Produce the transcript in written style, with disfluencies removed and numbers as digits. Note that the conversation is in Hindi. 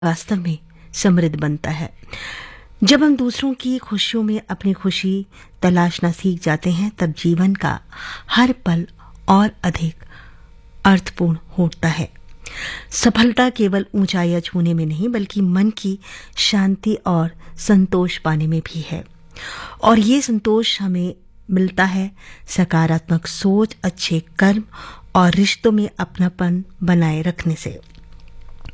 वास्तव में समृद्ध बनता है। जब हम दूसरों की खुशियों में अपनी खुशी तलाशना सीख जाते हैं, तब जीवन का हर पल और अधिक अर्थपूर्ण होता है। सफलता केवल ऊंचाइयां छूने में नहीं, बल्कि मन की शांति और संतोष पाने में भी है। और ये संतोष हमें मिलता है सकारात्मक सोच, अच्छे कर्म और रिश्तों में अपनापन बनाए रखने से।